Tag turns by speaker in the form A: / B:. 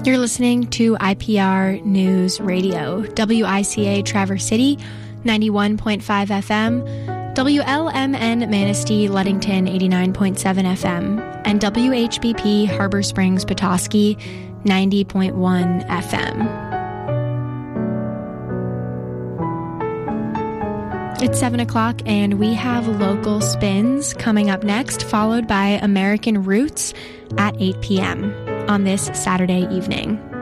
A: You're listening to IPR News Radio, WICA Traverse City, 91.5 FM, WLMN Manistee, Ludington, 89.7 FM, and WHBP Harbor Springs, Petoskey, 90.1 FM. It's 7 o'clock, and we have Local Spins coming up next, followed by American Roots at 8 p.m. on this Saturday evening.